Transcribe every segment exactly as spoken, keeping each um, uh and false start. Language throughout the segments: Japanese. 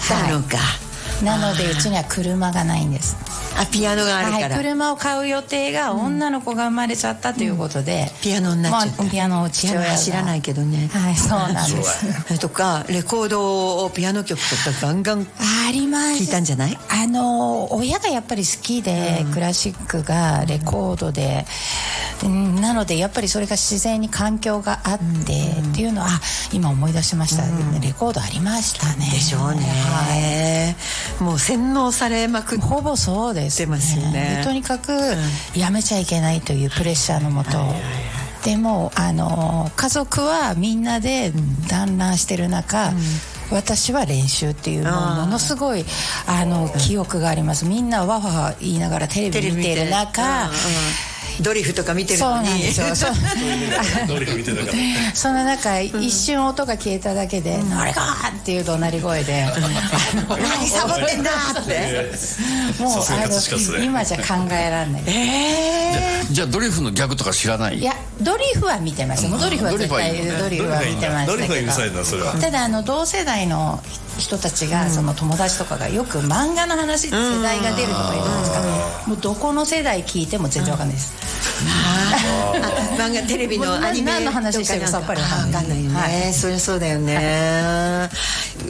たのか、 はい、なのでうちには車がないんです。 あ、ピアノがあるから、 はい、車を買う予定が女の子が生まれちゃったということで、 うん、ピアノになっちゃった、 まあ、ピアノを父親が走らないけどね、 はい、そうなんですそれとかレコードをピアノ曲とかガンガンあります。 聞いたんじゃない？ あの親がやっぱり好きで、うん、クラシックがレコードで、うん、なのでやっぱりそれが自然に環境があって、うん、っていうのは今思い出しました、うん、レコードありましたね。 でしょうね、はい、もう洗脳されまくってほぼそうですね。 ますよね。 でとにかくやめちゃいけないというプレッシャーのもと、でもあの家族はみんなで団らんしてる中、うん、私は練習っていうものすごいあの記憶があります。みんなわわわ言いながらテレビ見てる中、 ドリフとか見てるのに、そうなんですよ。そうドリフ見てたからその中一瞬音が消えただけで、うん、あれかーっていう怒鳴り声で、 何サボってんだってもうあの今じゃ考えられない。 えー、じゃあドリフのギャグとか知らない？ いやドリフは見てました。ドリフは絶対ドリフは見てましたけど、 ドリフはうるさいなそれは。 ただあの同世代の人たちが、その友達とかがよく漫画の話で世代が出るとか言うじゃないですか。もうどこの世代聞いても全然わかんないです。 ああ漫画テレビのアニメ何の話してるかさっぱりわかんないよね、はい、そりゃそうだよね、はい、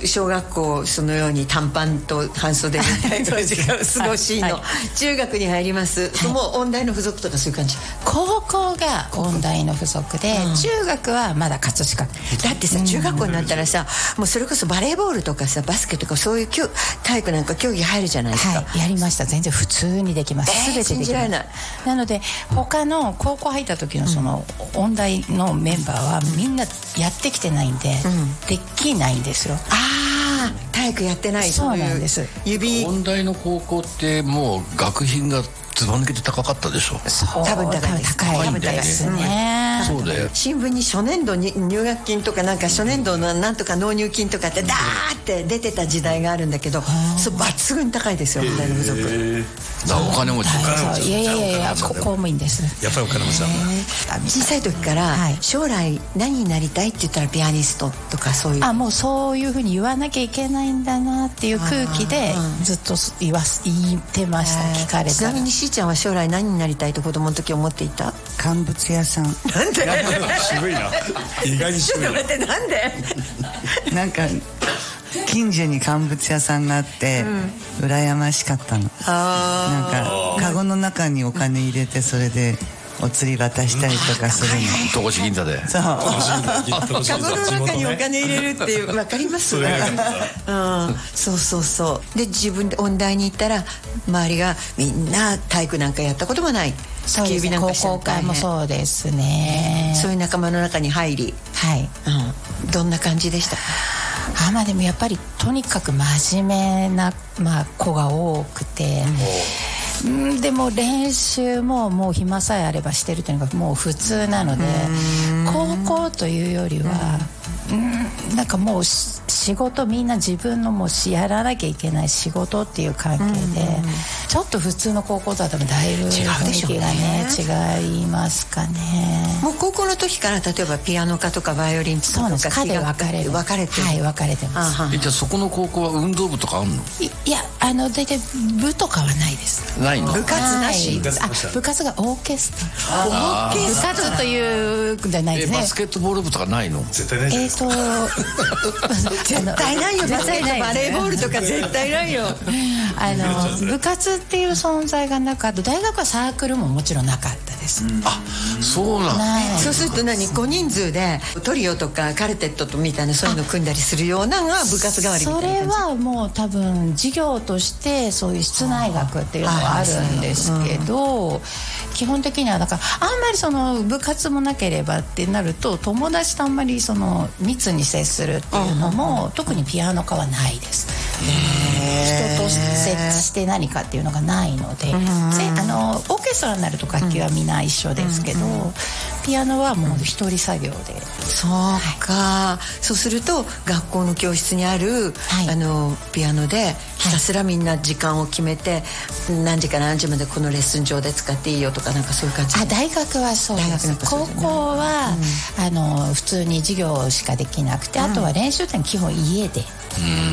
小学校そのように短パンと半袖みたいな時間過ごしいの、はいはい、中学に入ります、はい、もう音大の付属とかそういう感じ？ 高校が音大の付属で、うん、中学はまだ葛飾。 だってさ中学校になったらさ、もうそれこそバレーボールとかさバスケとかそういう体育なんか競技入るじゃないですか。 はい、やりました。全然普通にできます。 えー、 全てできます。 信じられない。 なので他の高校入った時のその音大のメンバーはみんなやってきてないんで、うん、できないんですよ。 ああ体育やってない。 そうなんです。 指音大の高校ってもう学費がずば抜けて高かったでしょ。 そう多分高いです。 高いですね、 うん、そうだよ。 新聞に初年度に入学金とかなんか初年度のなんとか納入金とかってダーって出てた時代があるんだけど、そう抜群に高いですよ音大の付属。 だお金持ち。 いやいやいやいや公務員です。 やっぱりお金持ちなんだ。 小さい時から将来何になりたいって言ったらピアニストとかそういう。 あもうそういうふうに言わなきゃいけないんだなっていう空気でずっと言わ言ってました。聞かれたら。 ちなみにしーちゃんは将来何になりたいと子供の時思っていた？ 乾物屋さん。なんで？ 渋いな。意外に渋いな。 ちょっと待って、なんで？ なんか近所に乾物屋さんがあって、うん、羨ましかったの。あなんかカゴの中にお金入れてそれでお釣り渡したりとかするの。 戸越銀座で。 そう。 カゴの中にお金入れるっていうわかります？それうん、そうそうそう。で自分で音大に行ったら周りがみんな体育なんかやったこともない。 そうですね、高校会もそうですね。 そういう仲間の中に入り、 はい、 うん、どんな感じでした？ あまあでもやっぱりとにかく真面目な、まあ、子が多くて、うん、でも練習ももう暇さえあればしてるというのがもう普通なので、高校というよりは、うん、なんかもう仕事みんな自分のもうやらなきゃいけない仕事っていう関係で、ちょっと普通の高校とは多分だいぶ雰囲気がね違いますかね。 もう高校の時から例えばピアノ科とかバイオリンとかそうなんです。科で分かれる。 分かれてる。 はい分かれてます。 えじゃあそこの高校は運動部とかあんの？ い, いやあの大体部とかはないです。 ないの？ 部活なし。 あ部活がオーケストラ。 オーケストラ部活というじゃないですね。 バスケットボール部とかないの？ 絶対ないじゃないですか。 えーと絶対ないよ。絶対ない。バレーボールとか絶対ないよ。 あの部活っていう存在がなかった。大学はサークルももちろんなかったです。うん、 あそうなんだ。 そうすると何ごにん数でトリオとかカルテットとみたいなそういうの組んだりするようなのが部活代わりみたいな感じ。 それはもう多分授業としてそういう室内学っていうのはあるんですけど、うん、基本的にはだからあんまりその部活もなければってなると友達とあんまりその密に接するっていうのも、うん、特にピアノ科はないです。人と接して何かっていうのがないので、あのオーケストラになると楽器はみんな一緒ですけど、うんうん、ピアノはもう一人作業で。 そうか、はい、そうすると学校の教室にある、はい、あのピアノでひたすらみんな時間を決めて、はい、何時から何時までこのレッスン上で使っていいよとかなんかそういう感じ。 あ大学はそうです。高校は、うん、あの普通に授業しかできなくて、うん、あとは練習って基本家で。